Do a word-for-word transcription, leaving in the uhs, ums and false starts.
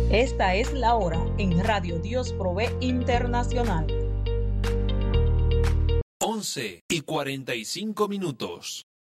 Esta es la hora en Radio Dios Provee Internacional. once y cuarenta y cinco minutos.